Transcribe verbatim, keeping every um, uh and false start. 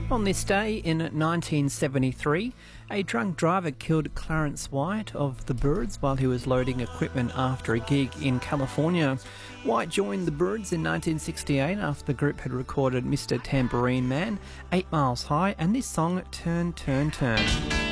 On this day in nineteen seventy-three, a drunk driver killed Clarence White of the Byrds while he was loading equipment after a gig in California. White joined the Byrds in nineteen sixty-eight after the group had recorded Mister Tambourine Man, Eight Miles High, and this song, Turn, Turn, Turn.